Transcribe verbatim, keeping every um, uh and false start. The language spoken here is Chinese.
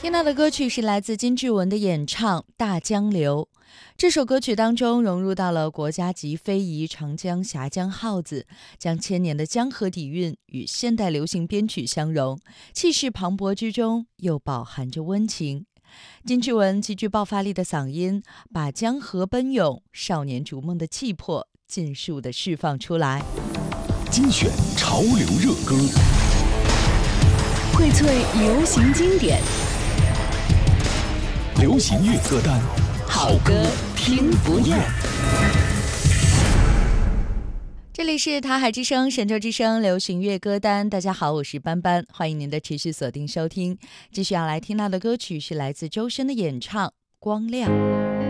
听到的歌曲是来自金志文的演唱《大江流》。这首歌曲当中融入到了国家级非遗长江峡江号子，将千年的江河底蕴与现代流行编曲相融，气势磅礴之中又饱含着温情。金志文极具爆发力的嗓音，把江河奔涌、少年逐梦的气魄尽数地释放出来。 精选潮流热歌， 荟萃流行经典， 流行乐歌单， 好歌听不厌。 这里是台海之声、神州之声流行乐歌单。大家好，我是班班，欢迎您的持续锁定收听。继续要来听到的歌曲是来自周深的演唱《光亮》。